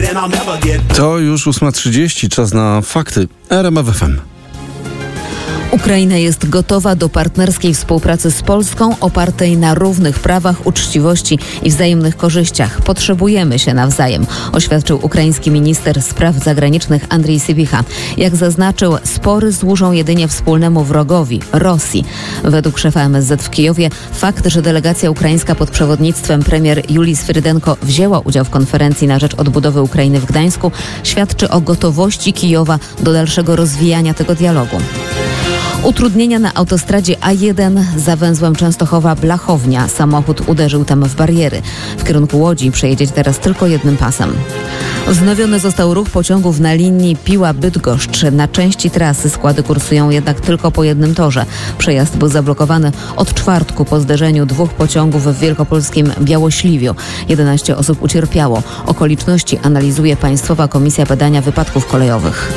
To już 8:30, czas na fakty RMF FM. Ukraina jest gotowa do partnerskiej współpracy z Polską opartej na równych prawach, uczciwości i wzajemnych korzyściach. Potrzebujemy się nawzajem, oświadczył ukraiński minister spraw zagranicznych Andrii Sybiha. Jak zaznaczył, spory służą jedynie wspólnemu wrogowi – Rosji. Według szefa MSZ w Kijowie fakt, że delegacja ukraińska pod przewodnictwem premier Julii Swyrydenko wzięła udział w konferencji na rzecz odbudowy Ukrainy w Gdańsku, świadczy o gotowości Kijowa do dalszego rozwijania tego dialogu. Utrudnienia na autostradzie A1 za węzłem Częstochowa-Blachownia. Samochód uderzył tam w bariery. W kierunku Łodzi przejedzie teraz tylko jednym pasem. Wznowiony został ruch pociągów na linii Piła-Bydgoszcz. Na części trasy składy kursują jednak tylko po jednym torze. Przejazd był zablokowany od czwartku po zderzeniu dwóch pociągów w wielkopolskim Białośliwiu. 11 osób ucierpiało. Okoliczności analizuje Państwowa Komisja Badania Wypadków Kolejowych.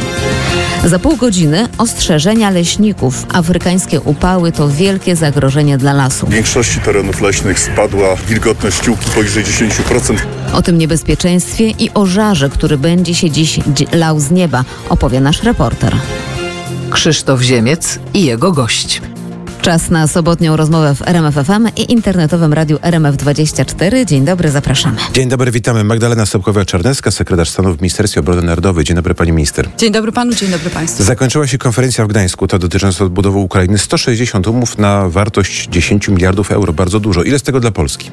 Za pół godziny ostrzeżenia leśników. Afrykańskie upały to wielkie zagrożenie dla lasu. W większości terenów leśnych spadła wilgotność ściółki poniżej 10%. O tym niebezpieczeństwie i o żarze, który będzie się dziś lał z nieba, opowie nasz reporter. Krzysztof Ziemiec i jego gość. Czas na sobotnią rozmowę w RMF FM i internetowym radiu RMF24. Dzień dobry, zapraszamy. Dzień dobry, witamy. Magdalena Sobkowa-Czarnecka, sekretarz stanu w Ministerstwie Obrony Narodowej. Dzień dobry, pani minister. Dzień dobry panu, dzień dobry państwu. Zakończyła się konferencja w Gdańsku, to dotycząca odbudowy Ukrainy. 160 umów na wartość 10 miliardów euro. Bardzo dużo. Ile z tego dla Polski?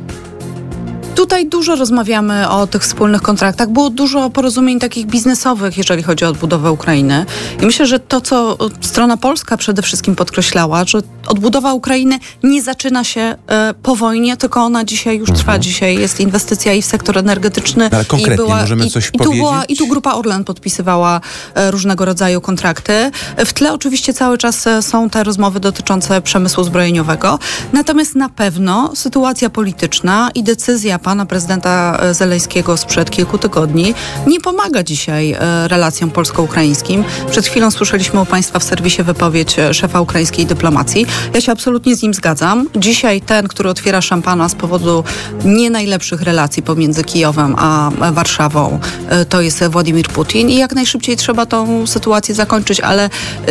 Tutaj dużo rozmawiamy o tych wspólnych kontraktach. Było dużo porozumień takich biznesowych, jeżeli chodzi o odbudowę Ukrainy. I myślę, że to, co strona polska przede wszystkim podkreślała, że odbudowa Ukrainy nie zaczyna się po wojnie, tylko ona dzisiaj już trwa. Dzisiaj jest inwestycja i w sektor energetyczny. Ale konkretnie możemy coś powiedzieć? I tu Grupa Orlen podpisywała różnego rodzaju kontrakty. W tle oczywiście cały czas są te rozmowy dotyczące przemysłu zbrojeniowego. Natomiast na pewno sytuacja polityczna i decyzja pana prezydenta Zełenskiego sprzed kilku tygodni nie pomaga dzisiaj relacjom polsko-ukraińskim. Przed chwilą słyszeliśmy u państwa w serwisie wypowiedź szefa ukraińskiej dyplomacji. Ja się absolutnie z nim zgadzam. Dzisiaj ten, który otwiera szampana z powodu nie najlepszych relacji pomiędzy Kijowem a Warszawą, to jest Władimir Putin i jak najszybciej trzeba tą sytuację zakończyć, ale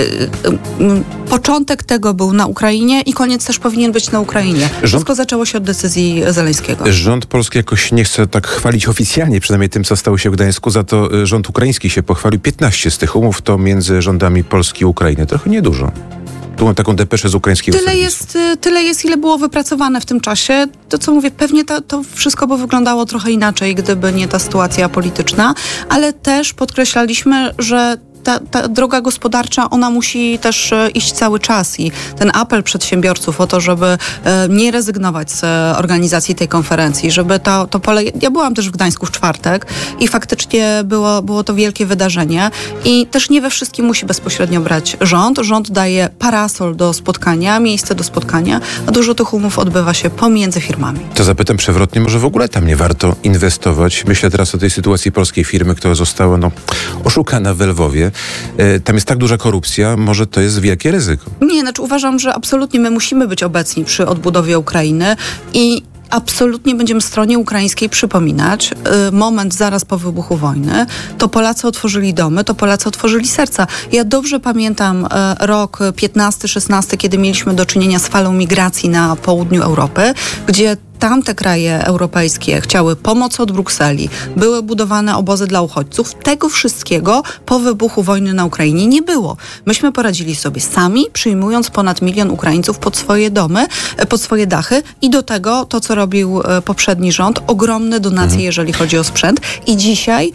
początek tego był na Ukrainie i koniec też powinien być na Ukrainie. Wszystko zaczęło się od decyzji Zełenskiego. Rząd polski jakoś nie chce tak chwalić oficjalnie, przynajmniej tym, co stało się w Gdańsku, za to rząd ukraiński się pochwalił. 15 z tych umów to między rządami Polski i Ukrainy. Trochę niedużo. Tu mam taką depeszę z ukraińskiego serwisu. Tyle jest, ile było wypracowane w tym czasie. To, co mówię, pewnie to wszystko by wyglądało trochę inaczej, gdyby nie ta sytuacja polityczna, ale też podkreślaliśmy, że ta droga gospodarcza, ona musi też iść cały czas i ten apel przedsiębiorców o to, żeby nie rezygnować z organizacji tej konferencji, żeby to pole... Ja byłam też w Gdańsku w czwartek i faktycznie było to wielkie wydarzenie i też nie we wszystkim musi bezpośrednio brać rząd. Rząd daje parasol do spotkania, miejsce do spotkania, a dużo tych umów odbywa się pomiędzy firmami. To zapytam przewrotnie, może w ogóle tam nie warto inwestować? Myślę teraz o tej sytuacji polskiej firmy, która została oszukana w Lwowie. Tam jest tak duża korupcja, może to jest wielkie ryzyko. Nie, uważam, że absolutnie my musimy być obecni przy odbudowie Ukrainy i absolutnie będziemy stronie ukraińskiej przypominać moment zaraz po wybuchu wojny. To Polacy otworzyli domy, to Polacy otworzyli serca. Ja dobrze pamiętam rok 15-16, kiedy mieliśmy do czynienia z falą migracji na południu Europy, gdzie tamte kraje europejskie chciały pomocy od Brukseli, były budowane obozy dla uchodźców. Tego wszystkiego po wybuchu wojny na Ukrainie nie było. Myśmy poradzili sobie sami, przyjmując ponad 1 milion Ukraińców pod swoje domy, pod swoje dachy i do tego to, co robił poprzedni rząd, ogromne donacje, jeżeli chodzi o sprzęt. I dzisiaj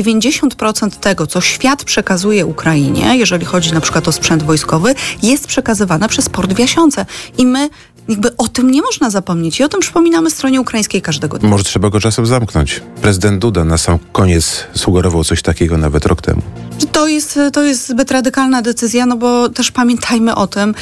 90% tego, co świat przekazuje Ukrainie, jeżeli chodzi na przykład o sprzęt wojskowy, jest przekazywane przez port w Jasiące. I my o tym nie można zapomnieć i o tym przypominamy stronie ukraińskiej każdego dnia. Może trzeba go czasem zamknąć. Prezydent Duda na sam koniec sugerował coś takiego nawet rok temu. To jest zbyt radykalna decyzja, bo też pamiętajmy o tym,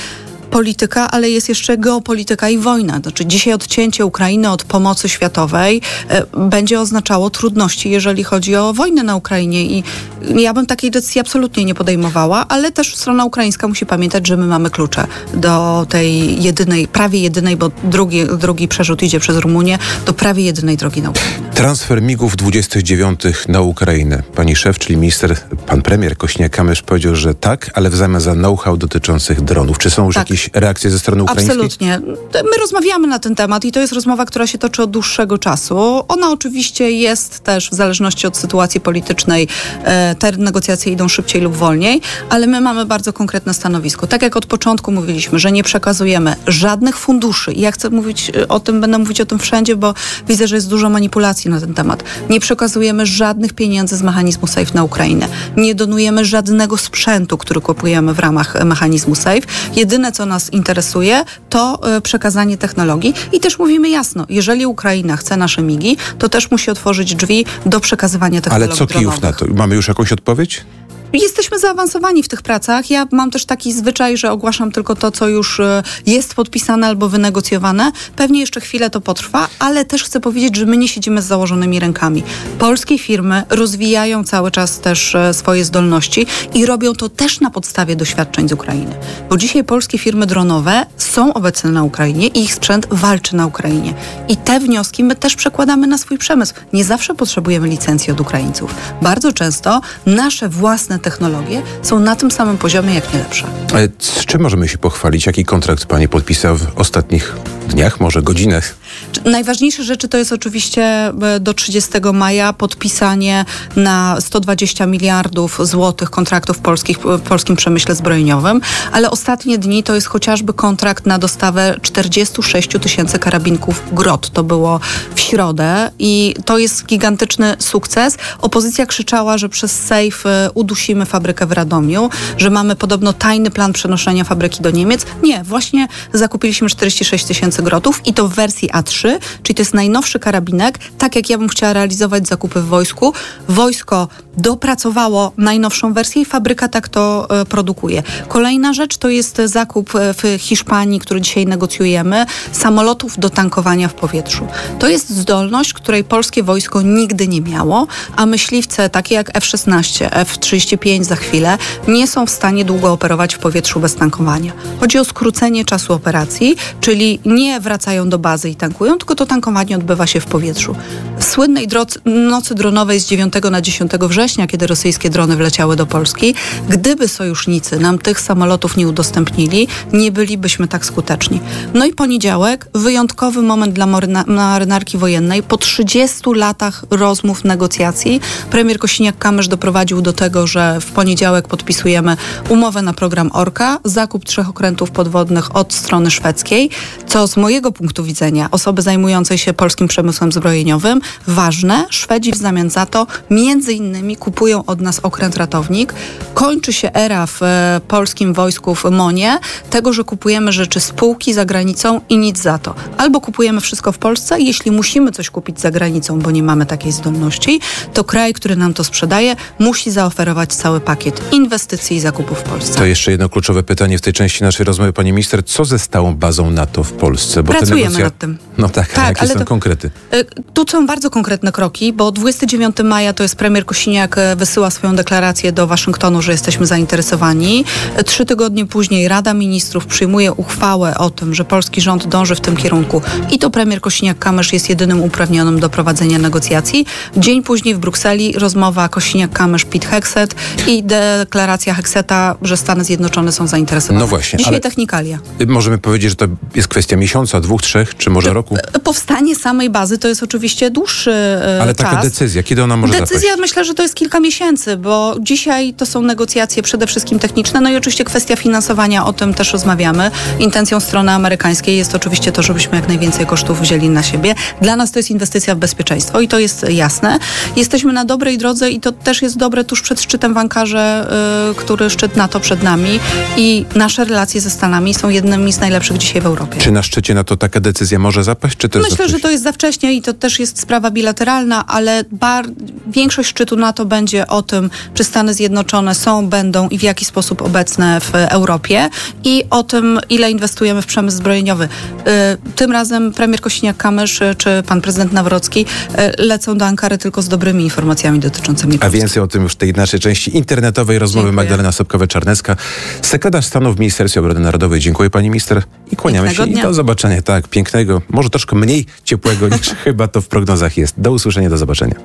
polityka, ale jest jeszcze geopolityka i wojna. Znaczy dzisiaj odcięcie Ukrainy od pomocy światowej będzie oznaczało trudności, jeżeli chodzi o wojnę na Ukrainie i ja bym takiej decyzji absolutnie nie podejmowała, ale też strona ukraińska musi pamiętać, że my mamy klucze do tej prawie jedynej, bo drugi przerzut idzie przez Rumunię, do prawie jedynej drogi na Ukrainę. Transfer MiG-ów 29 na Ukrainę. Pani szef, czyli pan premier Kosiniak-Kamysz powiedział, że tak, ale w zamian za know-how dotyczących dronów. Czy są już jakieś reakcje ze strony ukraińskiej? Absolutnie. My rozmawiamy na ten temat i to jest rozmowa, która się toczy od dłuższego czasu. Ona oczywiście jest też w zależności od sytuacji politycznej. Te negocjacje idą szybciej lub wolniej, ale my mamy bardzo konkretne stanowisko. Tak jak od początku mówiliśmy, że nie przekazujemy żadnych funduszy i ja chcę mówić o tym, będę mówić o tym wszędzie, bo widzę, że jest dużo manipulacji na ten temat. Nie przekazujemy żadnych pieniędzy z mechanizmu SAFE na Ukrainę. Nie donujemy żadnego sprzętu, który kupujemy w ramach mechanizmu SAFE. Jedyne, co nas interesuje, to przekazanie technologii i też mówimy jasno, jeżeli Ukraina chce nasze MiG-i, to też musi otworzyć drzwi do przekazywania technologii Ale co Kijów na to? Mamy już jakąś odpowiedź? Jesteśmy zaawansowani w tych pracach. Ja mam też taki zwyczaj, że ogłaszam tylko to, co już jest podpisane albo wynegocjowane. Pewnie jeszcze chwilę to potrwa, ale też chcę powiedzieć, że my nie siedzimy z założonymi rękami. Polskie firmy rozwijają cały czas też swoje zdolności i robią to też na podstawie doświadczeń z Ukrainy. Bo dzisiaj polskie firmy dronowe są obecne na Ukrainie i ich sprzęt walczy na Ukrainie. I te wnioski my też przekładamy na swój przemysł. Nie zawsze potrzebujemy licencji od Ukraińców. Bardzo często nasze własne technologie są na tym samym poziomie, jak nie lepsze. Ale z czym możemy się pochwalić? Jaki kontrakt pani podpisał w ostatnich dniach, może godzinach? Najważniejsze rzeczy to jest oczywiście do 30 maja podpisanie na 120 miliardów złotych kontraktów w polskim przemyśle zbrojeniowym, ale ostatnie dni to jest chociażby kontrakt na dostawę 46 000 karabinków GROT. To było w środę i to jest gigantyczny sukces. Opozycja krzyczała, że przez SAFE udusimy fabrykę w Radomiu, że mamy podobno tajny plan przenoszenia fabryki do Niemiec. Nie, właśnie zakupiliśmy 46 000 GROTów i to w wersji A3, czyli to jest najnowszy karabinek. Tak jak ja bym chciała realizować zakupy w wojsku. Wojsko dopracowało najnowszą wersję i fabryka tak to produkuje. Kolejna rzecz to jest zakup w Hiszpanii, który dzisiaj negocjujemy, samolotów do tankowania w powietrzu. To jest zdolność, której polskie wojsko nigdy nie miało, a myśliwce takie jak F-16, F-35 za chwilę nie są w stanie długo operować w powietrzu bez tankowania. Chodzi o skrócenie czasu operacji, czyli nie wracają do bazy i tankują, tylko to tankowanie odbywa się w powietrzu. W słynnej nocy dronowej z 9 na 10 września, kiedy rosyjskie drony wleciały do Polski, gdyby sojusznicy nam tych samolotów nie udostępnili, nie bylibyśmy tak skuteczni. No i poniedziałek, wyjątkowy moment dla marynarki wojennej. Po 30 latach rozmów, negocjacji, premier Kosiniak-Kamysz doprowadził do tego, że w poniedziałek podpisujemy umowę na program Orka, zakup 3 okrętów podwodnych od strony szwedzkiej, co z mojego punktu widzenia osoby zajmującej się polskim przemysłem zbrojeniowym ważne. Szwedzi w zamian za to między innymi kupują od nas okręt ratownik. Kończy się era w polskim wojsku w MON-ie tego, że kupujemy rzeczy z półki za granicą i nic za to. Albo kupujemy wszystko w Polsce, jeśli musimy coś kupić za granicą, bo nie mamy takiej zdolności, to kraj, który nam to sprzedaje, musi zaoferować cały pakiet inwestycji i zakupów w Polsce. To jeszcze jedno kluczowe pytanie w tej części naszej rozmowy, pani minister. Co ze stałą bazą NATO w Polsce? Bo pracujemy nad tym. No tak, a jakie są konkrety? Tu są bardzo konkretne kroki, bo 29 maja to jest premier Kosiniak wysyła swoją deklarację do Waszyngtonu, że jesteśmy zainteresowani. 3 tygodnie później Rada Ministrów przyjmuje uchwałę o tym, że polski rząd dąży w tym kierunku i to premier Kosiniak-Kamysz jest jedynym uprawnionym do prowadzenia negocjacji. Dzień później w Brukseli rozmowa Kosiniak-Kamysz-Pitt Hexet i deklaracja Hexeta, że Stany Zjednoczone są zainteresowane. No właśnie. Dzisiaj technikalia. Możemy powiedzieć, że to jest kwestia miesiąca, 2, 3, czy może roku? Powstanie samej bazy to jest oczywiście dłuższy Ale czas. taka decyzja, kiedy ona może zapaść? Decyzja myślę, że to jest kilka miesięcy, bo dzisiaj to są negocjacje przede wszystkim techniczne, no i oczywiście kwestia finansowania, o tym też rozmawiamy. Intencją strony amerykańskiej jest oczywiście to, żebyśmy jak najwięcej kosztów wzięli na siebie. Dla nas to jest inwestycja w bezpieczeństwo i to jest jasne. Jesteśmy na dobrej drodze i to też jest dobre tuż przed szczytem w Ankarze, który szczyt NATO przed nami i nasze relacje ze Stanami są jednymi z najlepszych dzisiaj w Europie. Czy na szczycie szczycie NATO taka decyzja może zapaść, czy też Myślę, że to jest za wcześnie i to też jest sprawa bilateralna, ale większość szczytu NATO będzie o tym, czy Stany Zjednoczone będą i w jaki sposób obecne w Europie i o tym, ile inwestujemy w przemysł zbrojeniowy. Tym razem premier Kosiniak-Kamysz czy pan prezydent Nawrocki lecą do Ankary tylko z dobrymi informacjami dotyczącymi Polski. A więcej o tym już w tej naszej części internetowej rozmowy. Dziękuję. Magdalena Sobkowa-Czarnecka, sekretarz stanu w Ministerstwie Obrony Narodowej. Dziękuję pani minister i kłaniamy Pięknego się dnia. i do zobaczenia. Tak, pięknego, może troszkę mniej ciepłego niż chyba to w prognozach jest. Do usłyszenia, do zobaczenia.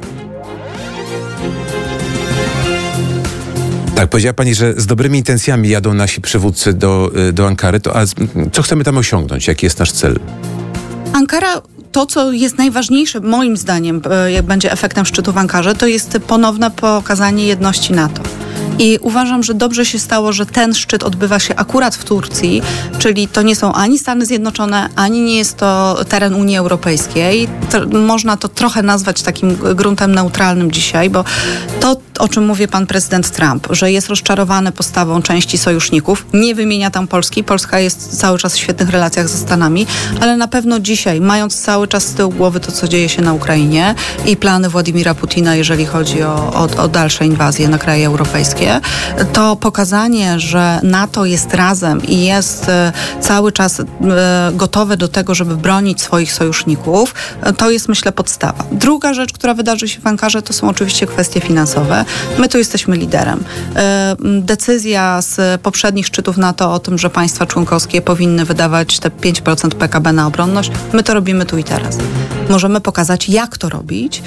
Tak, powiedziała pani, że z dobrymi intencjami jadą nasi przywódcy do Ankary. A co chcemy tam osiągnąć? Jaki jest nasz cel? Ankara, to co jest najważniejsze moim zdaniem, jak będzie efektem szczytu w Ankarze, to jest ponowne pokazanie jedności NATO. I uważam, że dobrze się stało, że ten szczyt odbywa się akurat w Turcji, czyli to nie są ani Stany Zjednoczone, ani nie jest to teren Unii Europejskiej. Można to trochę nazwać takim gruntem neutralnym dzisiaj, bo to, o czym mówi pan prezydent Trump, że jest rozczarowany postawą części sojuszników, nie wymienia tam Polski. Polska jest cały czas w świetnych relacjach ze Stanami, ale na pewno dzisiaj, mając cały czas z tyłu głowy to, co dzieje się na Ukrainie i plany Władimira Putina, jeżeli chodzi o dalsze inwazje na kraje europejskie, to pokazanie, że NATO jest razem i jest cały czas gotowe do tego, żeby bronić swoich sojuszników, to jest, myślę, podstawa. Druga rzecz, która wydarzy się w Ankarze, to są oczywiście kwestie finansowe. My tu jesteśmy liderem. Decyzja z poprzednich szczytów NATO o tym, że państwa członkowskie powinny wydawać te 5% PKB na obronność, my to robimy tu i teraz. Możemy pokazać, jak to robić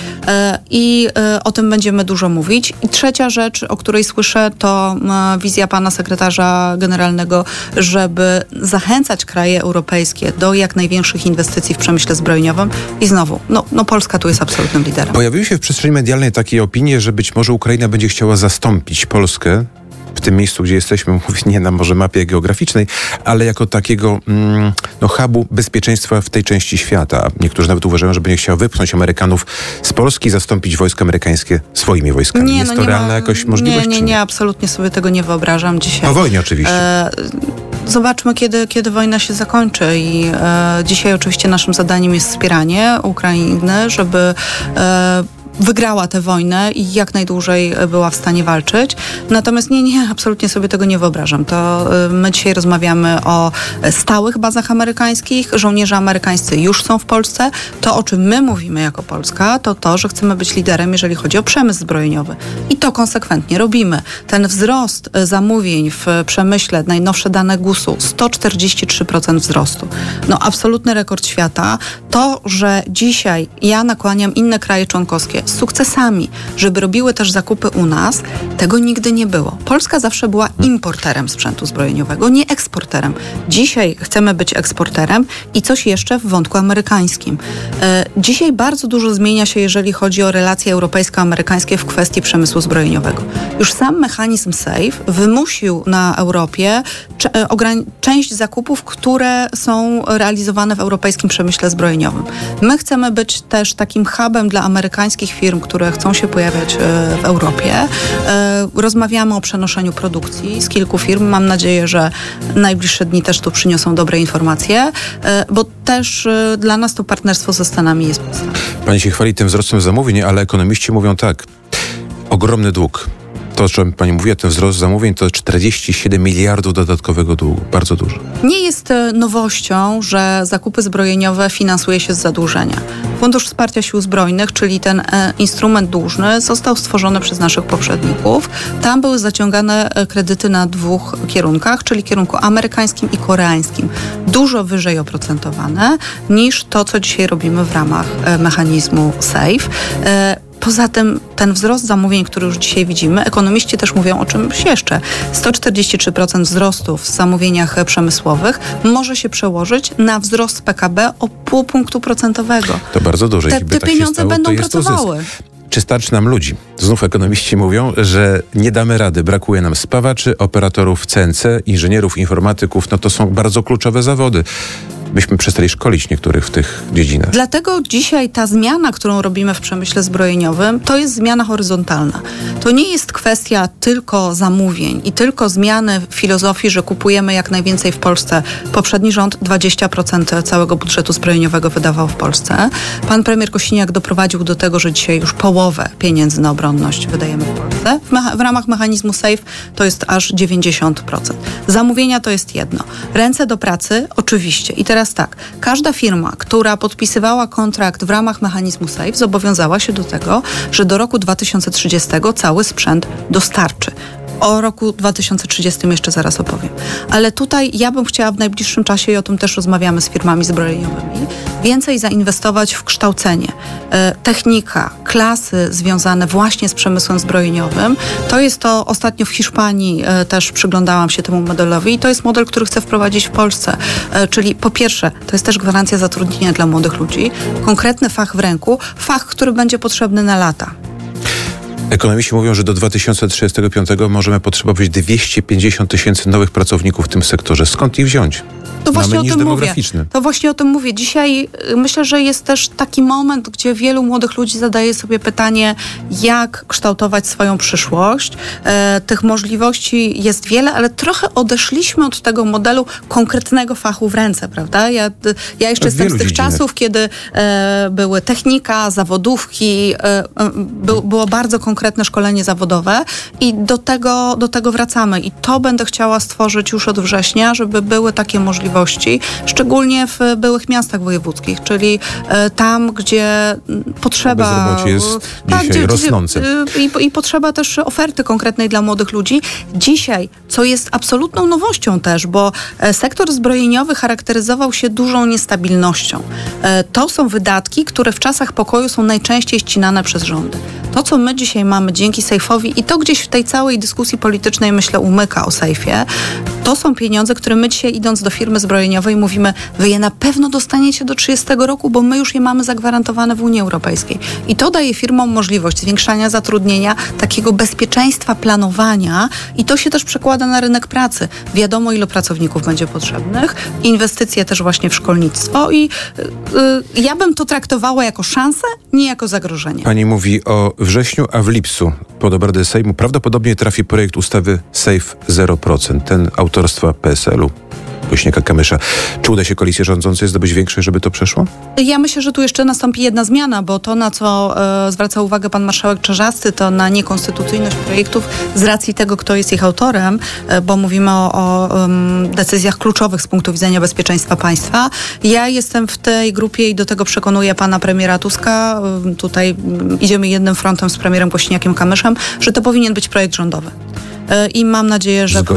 i o tym będziemy dużo mówić. I trzecia rzecz, o której słyszę, to wizja pana sekretarza generalnego, żeby zachęcać kraje europejskie do jak największych inwestycji w przemyśle zbrojeniowym. I znowu, Polska tu jest absolutnym liderem. Pojawiły się w przestrzeni medialnej takie opinie, że być może Ukraina będzie chciała zastąpić Polskę w tym miejscu, gdzie jesteśmy, mówię nie na może mapie geograficznej, ale jako takiego hubu bezpieczeństwa w tej części świata. Niektórzy nawet uważają, że będzie chciał wypchnąć Amerykanów z Polski i zastąpić wojska amerykańskie swoimi wojskami. Jest to realna jakoś możliwość? Nie, absolutnie sobie tego nie wyobrażam dzisiaj. Po wojnie oczywiście. Zobaczmy, kiedy wojna się zakończy i dzisiaj oczywiście naszym zadaniem jest wspieranie Ukrainy, żeby wygrała tę wojnę i jak najdłużej była w stanie walczyć. Natomiast nie, absolutnie sobie tego nie wyobrażam. To my dzisiaj rozmawiamy o stałych bazach amerykańskich. Żołnierze amerykańscy już są w Polsce. To, o czym my mówimy jako Polska, to, że chcemy być liderem, jeżeli chodzi o przemysł zbrojeniowy. I to konsekwentnie robimy. Ten wzrost zamówień w przemyśle, najnowsze dane GUS-u, 143% wzrostu. Absolutny rekord świata. To, że dzisiaj ja nakłaniam inne kraje członkowskie z sukcesami, żeby robiły też zakupy u nas, tego nigdy nie było. Polska zawsze była importerem sprzętu zbrojeniowego, nie eksporterem. Dzisiaj chcemy być eksporterem i coś jeszcze w wątku amerykańskim. Dzisiaj bardzo dużo zmienia się, jeżeli chodzi o relacje europejsko-amerykańskie w kwestii przemysłu zbrojeniowego. Już sam mechanizm SAFE wymusił na Europie część zakupów, które są realizowane w europejskim przemyśle zbrojeniowym. My chcemy być też takim hubem dla amerykańskich firm, które chcą się pojawiać w Europie. Rozmawiamy o przenoszeniu produkcji z kilku firm. Mam nadzieję, że najbliższe dni też tu przyniosą dobre informacje, bo też dla nas to partnerstwo ze Stanami jest podstawą. Pani się chwali tym wzrostem zamówień, ale ekonomiści mówią tak. Ogromny dług. To, o czym pani mówiła, ten wzrost zamówień to 47 miliardów dodatkowego długu. Bardzo dużo. Nie jest nowością, że zakupy zbrojeniowe finansuje się z zadłużenia. Fundusz Wsparcia Sił Zbrojnych, czyli ten instrument dłużny, został stworzony przez naszych poprzedników. Tam były zaciągane kredyty na dwóch kierunkach, czyli kierunku amerykańskim i koreańskim. Dużo wyżej oprocentowane niż to, co dzisiaj robimy w ramach mechanizmu SAFE. Poza tym ten wzrost zamówień, który już dzisiaj widzimy, ekonomiści też mówią o czymś jeszcze. 143% wzrostu w zamówieniach przemysłowych może się przełożyć na wzrost PKB o 0,5 punktu procentowego. To bardzo dużo. Te tak pieniądze stało, będą pracowały. Czy starczy nam ludzi? Znów ekonomiści mówią, że nie damy rady. Brakuje nam spawaczy, operatorów CNC, inżynierów, informatyków. To są bardzo kluczowe zawody. byśmy przestali szkolić niektórych w tych dziedzinach. Dlatego dzisiaj ta zmiana, którą robimy w przemyśle zbrojeniowym, to jest zmiana horyzontalna. To nie jest kwestia tylko zamówień i tylko zmiany filozofii, że kupujemy jak najwięcej w Polsce. Poprzedni rząd 20% całego budżetu zbrojeniowego wydawał w Polsce. Pan premier Kosiniak doprowadził do tego, że dzisiaj już połowę pieniędzy na obronność wydajemy w Polsce. W ramach mechanizmu SAFE to jest aż 90%. Zamówienia to jest jedno. Ręce do pracy oczywiście. I teraz tak, każda firma, która podpisywała kontrakt w ramach mechanizmu SAFE, zobowiązała się do tego, że do roku 2030 cały sprzęt dostarczy. O roku 2030 jeszcze zaraz opowiem. Ale tutaj ja bym chciała w najbliższym czasie, i o tym też rozmawiamy z firmami zbrojeniowymi, więcej zainwestować w kształcenie. Technika, klasy związane właśnie z przemysłem zbrojeniowym. To jest to ostatnio w Hiszpanii też przyglądałam się temu modelowi i to jest model, który chcę wprowadzić w Polsce. Czyli po pierwsze, to jest też gwarancja zatrudnienia dla młodych ludzi. Konkretny fach w ręku, fach, który będzie potrzebny na lata. Ekonomiści mówią, że do 2035 możemy potrzebować 250 000 nowych pracowników w tym sektorze. Skąd ich wziąć? To właśnie Mamy niż demograficzny. To właśnie o tym mówię. Dzisiaj myślę, że jest też taki moment, gdzie wielu młodych ludzi zadaje sobie pytanie, jak kształtować swoją przyszłość. Tych możliwości jest wiele, ale trochę odeszliśmy od tego modelu konkretnego fachu w ręce, prawda? Ja jeszcze jestem z tych czasów, kiedy były technika, zawodówki, było bardzo konkretne szkolenie zawodowe i do tego wracamy. I to będę chciała stworzyć już od września, żeby były takie możliwości, szczególnie w byłych miastach wojewódzkich, czyli tam, gdzie potrzeba... Bezrobocie jest dzisiaj rosnące. I potrzeba też oferty konkretnej dla młodych ludzi. Dzisiaj, co jest absolutną nowością też, bo sektor zbrojeniowy charakteryzował się dużą niestabilnością. To są wydatki, które w czasach pokoju są najczęściej ścinane przez rządy. To, co my dzisiaj mamy dzięki sejfowi i to gdzieś w tej całej dyskusji politycznej, myślę, umyka o sejfie, to są pieniądze, które my dzisiaj idąc do firmy zbrojeniowej mówimy, wy je na pewno dostaniecie do 30 roku, bo my już je mamy zagwarantowane w Unii Europejskiej. I to daje firmom możliwość zwiększania zatrudnienia, takiego bezpieczeństwa planowania i to się też przekłada na rynek pracy. Wiadomo, ilu pracowników będzie potrzebnych, inwestycje też właśnie w szkolnictwo i ja bym to traktowała jako szansę, nie jako zagrożenie. Pani mówi o wrześniu, a w lipcu pod obrady Sejmu prawdopodobnie trafi projekt ustawy SAFE 0%, ten autorstwa PSL-u. Kosiniaka-Kamysza. Czy uda się koalicji rządzącej zdobyć większość, żeby to przeszło? Ja myślę, że tu jeszcze nastąpi jedna zmiana, bo to, na co zwraca uwagę pan marszałek Czarzasty, to na niekonstytucyjność projektów z racji tego, kto jest ich autorem, bo mówimy o decyzjach kluczowych z punktu widzenia bezpieczeństwa państwa. Ja jestem w tej grupie i do tego przekonuję pana premiera Tuska. Tutaj idziemy jednym frontem z premierem Kosiniakiem-Kamyszem, że to powinien być projekt rządowy. I mam nadzieję, że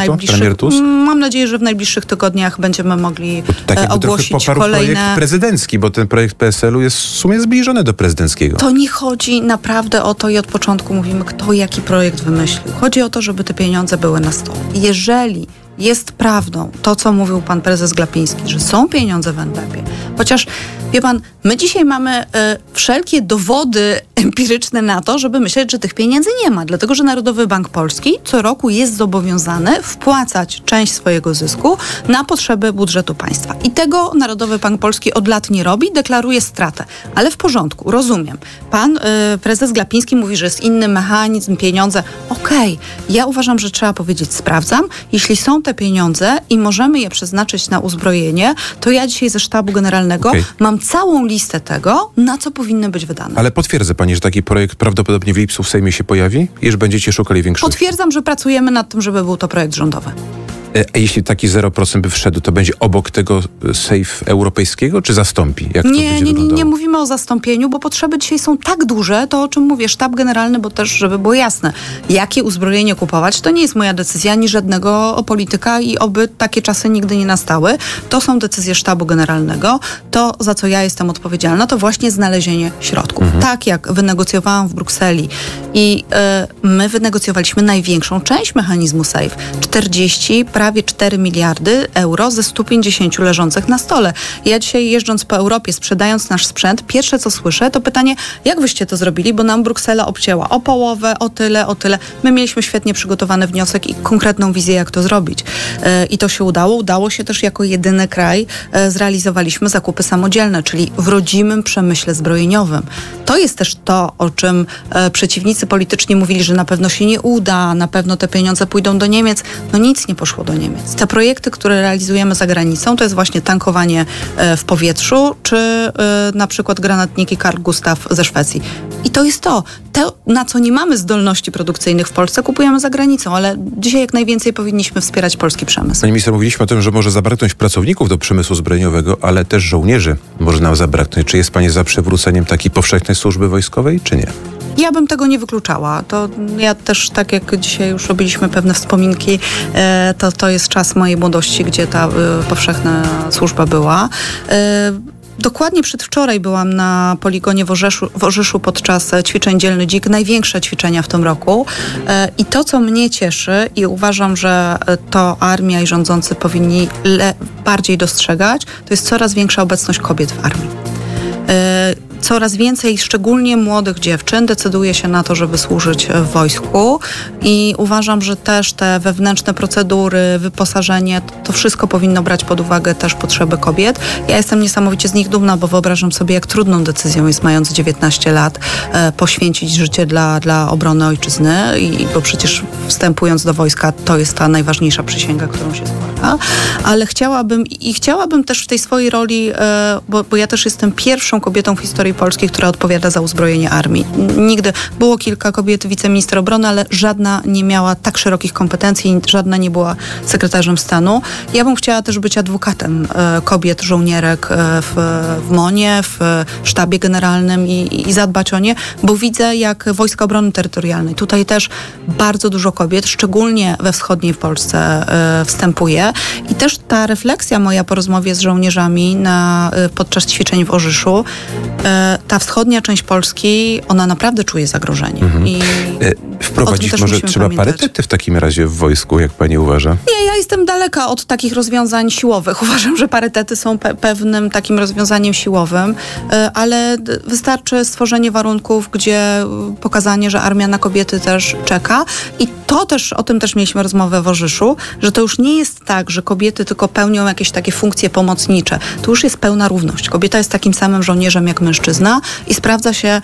mam nadzieję, że w najbliższych tygodniach będziemy mogli ogłosić kolejne... projekt prezydencki, bo ten projekt PSL-u jest w sumie zbliżony do prezydenckiego. To nie chodzi naprawdę o to i od początku mówimy, kto jaki projekt wymyślił. Chodzi o to, żeby te pieniądze były na stole. Jeżeli jest prawdą to, co mówił pan prezes Glapiński, że są pieniądze w NBP-ie. Chociaż, wie pan, my dzisiaj mamy wszelkie dowody empiryczne na to, żeby myśleć, że tych pieniędzy nie ma. Dlatego, że Narodowy Bank Polski co roku jest zobowiązany wpłacać część swojego zysku na potrzeby budżetu państwa. I tego Narodowy Bank Polski od lat nie robi, deklaruje stratę. Ale w porządku, rozumiem. Pan prezes Glapiński mówi, że jest inny mechanizm, pieniądze. Okej, ja uważam, że trzeba powiedzieć, sprawdzam. Jeśli są te pieniądze i możemy je przeznaczyć na uzbrojenie, to ja dzisiaj ze Sztabu Generalnego mam całą listę tego, na co powinny być wydane. Ale potwierdza pani, że taki projekt prawdopodobnie w lipcu w Sejmie się pojawi i że będziecie szukali większości? Potwierdzam, że pracujemy nad tym, żeby był to projekt rządowy. A jeśli taki 0% by wszedł, to będzie obok tego SAFE europejskiego, czy zastąpi? Jak to będzie wyglądało? Nie mówimy o zastąpieniu, bo potrzeby dzisiaj są tak duże, to o czym mówię, Sztab Generalny, bo też, żeby było jasne, jakie uzbrojenie kupować, to nie jest moja decyzja, ani żadnego polityka i oby takie czasy nigdy nie nastały. To są decyzje Sztabu Generalnego. To, za co ja jestem odpowiedzialna, to właśnie znalezienie środków. Tak jak wynegocjowałam w Brukseli i my wynegocjowaliśmy największą część mechanizmu SAFE. 40 prawie prawie 4 miliardy euro ze 150 leżących na stole. Ja dzisiaj jeżdżąc po Europie, sprzedając nasz sprzęt, pierwsze co słyszę to pytanie, jak wyście to zrobili, bo nam Bruksela obcięła o połowę, o tyle. My mieliśmy świetnie przygotowany wniosek i konkretną wizję, jak to zrobić. I to się udało. Udało się też jako jedyny kraj zrealizowaliśmy zakupy samodzielne, czyli w rodzimym przemyśle zbrojeniowym. To jest też to, o czym przeciwnicy polityczni mówili, że na pewno się nie uda, na pewno te pieniądze pójdą do Niemiec. No nic nie poszło do Niemiec. Te projekty, które realizujemy za granicą, to jest właśnie tankowanie w powietrzu, czy na przykład granatniki Carl Gustaf ze Szwecji. I to jest to, na co nie mamy zdolności produkcyjnych w Polsce, kupujemy za granicą, ale dzisiaj jak najwięcej powinniśmy wspierać polski przemysł. Pani minister, mówiliśmy o tym, że może zabraknąć pracowników do przemysłu zbrojeniowego, ale też żołnierzy może nam zabraknąć. Czy jest pani za przywróceniem takiej powszechnej służby wojskowej, czy nie? Ja bym tego nie wykluczała. To ja też, tak jak dzisiaj już robiliśmy pewne wspominki, to jest czas mojej młodości, gdzie ta powszechna służba była. Dokładnie przedwczoraj byłam na poligonie w Orzyszu podczas ćwiczeń Dzielny Dzik, największe ćwiczenia w tym roku. I to, co mnie cieszy i uważam, że to armia i rządzący powinni bardziej dostrzegać, to jest coraz większa obecność kobiet w armii. Coraz więcej, szczególnie młodych dziewczyn, decyduje się na to, żeby służyć w wojsku i uważam, że też te wewnętrzne procedury, wyposażenie, to wszystko powinno brać pod uwagę też potrzeby kobiet. Ja jestem niesamowicie z nich dumna, bo wyobrażam sobie, jak trudną decyzją jest, mając 19 lat, poświęcić życie dla obrony ojczyzny, bo przecież wstępując do wojska, to jest ta najważniejsza przysięga, którą się składa. Ale chciałabym też w tej swojej roli, bo ja też jestem pierwszą kobietą w historii Polski, która odpowiada za uzbrojenie armii. Nigdy było kilka kobiet wiceminister obrony, ale żadna nie miała tak szerokich kompetencji, żadna nie była sekretarzem stanu. Ja bym chciała też być adwokatem kobiet, żołnierek w MON-ie, w sztabie generalnym i zadbać o nie, bo widzę, jak Wojska Obrony Terytorialnej. Tutaj też bardzo dużo kobiet, szczególnie we wschodniej Polsce wstępuje. I też ta refleksja moja po rozmowie z żołnierzami podczas ćwiczeń w Orzyszu, ta wschodnia część Polski, ona naprawdę czuje zagrożenie. I wprowadzić może trzeba parytety w takim razie w wojsku, jak pani uważa? Nie, ja jestem daleka od takich rozwiązań siłowych. Uważam, że parytety są pewnym takim rozwiązaniem siłowym, ale wystarczy stworzenie warunków, gdzie pokazanie, że armia na kobiety też czeka. I o tym też mieliśmy rozmowę w Orzyszu, że to już nie jest tak, że kobiety tylko pełnią jakieś takie funkcje pomocnicze. Tu już jest pełna równość. Kobieta jest takim samym żołnierzem jak mężczyzna i sprawdza się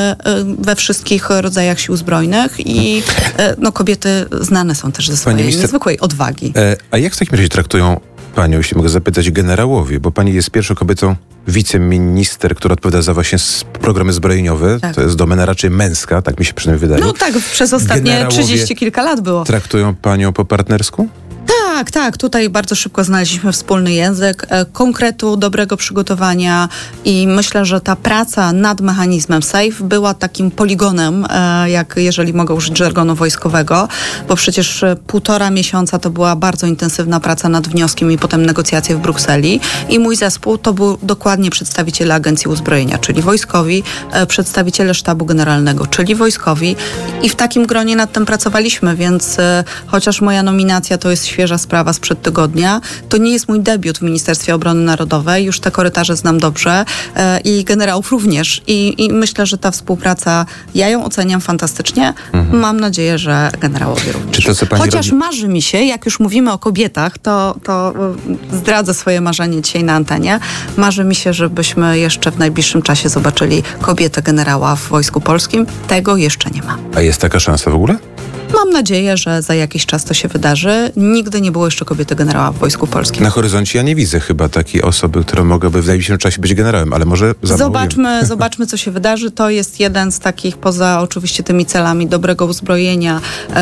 we wszystkich rodzajach sił zbrojnych i kobiety znane są też ze swojej niezwykłej odwagi. A jak w takim razie traktują panią, jeśli mogę zapytać, generałowie? Bo pani jest pierwszą kobietą wiceminister, która odpowiada za właśnie programy zbrojeniowe. Tak. To jest domena raczej męska, tak mi się przynajmniej wydaje. No tak, przez ostatnie 30 kilka lat było. Traktują panią po partnersku? Tak. Tutaj bardzo szybko znaleźliśmy wspólny język, konkretu, dobrego przygotowania i myślę, że ta praca nad mechanizmem SAFE była takim poligonem, jeżeli mogę użyć żargonu wojskowego, bo przecież 1,5 miesiąca to była bardzo intensywna praca nad wnioskiem i potem negocjacje w Brukseli i mój zespół to był dokładnie przedstawiciele Agencji Uzbrojenia, czyli wojskowi, przedstawiciele Sztabu Generalnego, czyli wojskowi i w takim gronie nad tym pracowaliśmy, więc chociaż moja nominacja to jest świeża sprawa sprzed tygodnia. To nie jest mój debiut w Ministerstwie Obrony Narodowej. Już te korytarze znam dobrze i generałów również. I myślę, że ta współpraca, ja ją oceniam fantastycznie. Mam nadzieję, że generałowie również. Czy to, co pani Chociaż marzy mi się, jak już mówimy o kobietach, to zdradzę swoje marzenie dzisiaj na antenie. Marzy mi się, żebyśmy jeszcze w najbliższym czasie zobaczyli kobietę generała w Wojsku Polskim. Tego jeszcze nie ma. A jest taka szansa w ogóle? Mam nadzieję, że za jakiś czas to się wydarzy. Nigdy nie było jeszcze kobiety generała w Wojsku Polskim. Na horyzoncie ja nie widzę chyba takiej osoby, która mogłaby w najbliższym czasie być generałem, ale może Zobaczmy, co się wydarzy. To jest jeden z takich, poza oczywiście tymi celami dobrego uzbrojenia,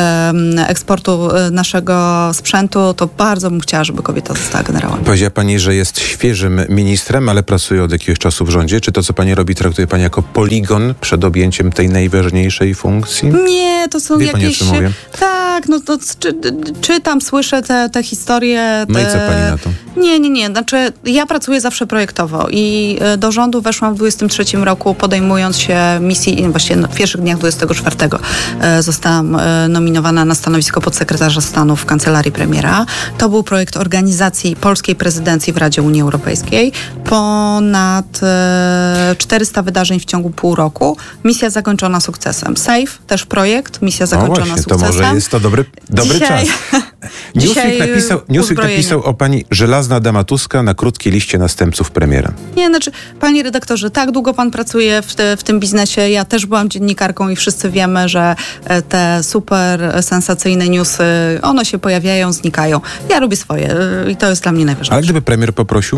eksportu naszego sprzętu, to bardzo bym chciała, żeby kobieta została generałem. Powiedziała pani, że jest świeżym ministrem, ale pracuje od jakiegoś czasu w rządzie. Czy to, co pani robi, traktuje pani jako poligon przed objęciem tej najważniejszej funkcji? Nie, to są jakieś... Tak, czytam, słyszę te historie. No i co pani na to? Nie. Znaczy, ja pracuję zawsze projektowo i do rządu weszłam w 23 roku, podejmując się misji, właściwie w pierwszych dniach 24 zostałam nominowana na stanowisko podsekretarza stanu w kancelarii premiera. To był projekt organizacji polskiej prezydencji w Radzie Unii Europejskiej. Ponad 400 wydarzeń w ciągu pół roku. Misja zakończona sukcesem. SAFE, też projekt, misja zakończona sukcesem. To może jest to dobry czas. Newsweek napisał o pani żelazna dama Tuska na krótkiej liście następców premiera. Nie, znaczy, panie redaktorze, tak długo pan pracuje w tym biznesie. Ja też byłam dziennikarką i wszyscy wiemy, że te super sensacyjne newsy, one się pojawiają, znikają. Ja robię swoje i to jest dla mnie najważniejsze. Ale gdyby premier poprosił?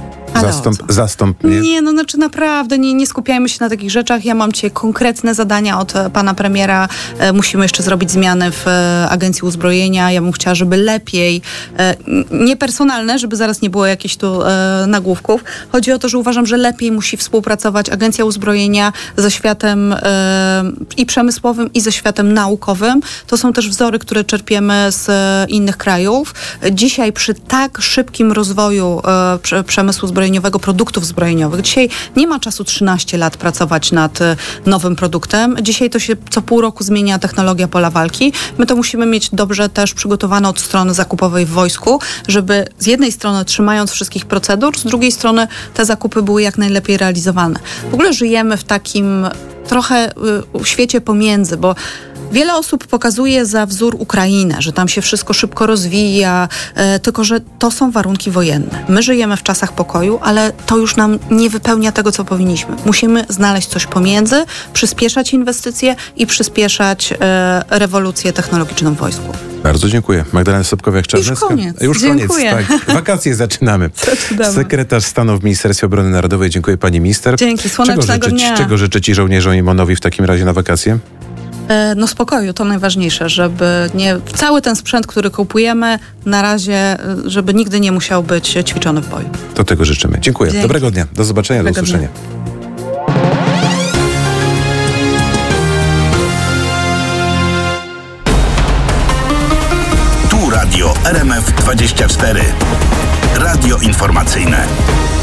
Zastąp mnie. Nie, znaczy naprawdę, nie skupiajmy się na takich rzeczach. Ja mam dzisiaj konkretne zadania od pana premiera. Musimy jeszcze zrobić zmiany w Agencji Uzbrojenia. Ja bym chciała, żeby lepiej, niepersonalne, żeby zaraz nie było jakichś tu nagłówków. Chodzi o to, że uważam, że lepiej musi współpracować Agencja Uzbrojenia ze światem i przemysłowym, i ze światem naukowym. To są też wzory, które czerpiemy z innych krajów. Dzisiaj przy tak szybkim rozwoju przemysłu zbrojeniowego, produktów zbrojeniowych. Dzisiaj nie ma czasu 13 lat pracować nad nowym produktem. Dzisiaj to się co pół roku zmienia technologia pola walki. My to musimy mieć dobrze też przygotowane od strony zakupowej w wojsku, żeby z jednej strony trzymając wszystkich procedur, z drugiej strony te zakupy były jak najlepiej realizowane. W ogóle żyjemy w takim trochę świecie pomiędzy, bo wiele osób pokazuje za wzór Ukrainę, że tam się wszystko szybko rozwija, tylko że to są warunki wojenne. My żyjemy w czasach pokoju, ale to już nam nie wypełnia tego, co powinniśmy. Musimy znaleźć coś pomiędzy, przyspieszać inwestycje i przyspieszać rewolucję technologiczną w wojsku. Bardzo dziękuję. Magdalena Sobkowiak-Czarnecka. Już koniec, tak. Wakacje zaczynamy. Sekretarz stanu w Ministerstwie Obrony Narodowej. Dziękuję pani minister. Dzięki, słonecznego dnia. Czego życzy ci żołnierzom i MON-owi w takim razie na wakacje? Spokoju, to najważniejsze, żeby cały ten sprzęt, który kupujemy, na razie, żeby nigdy nie musiał być ćwiczony w boju. To tego życzymy. Dziękuję. Dzięki. Dobrego dnia. Do zobaczenia, do usłyszenia. Tu Radio RMF 24. Radio informacyjne.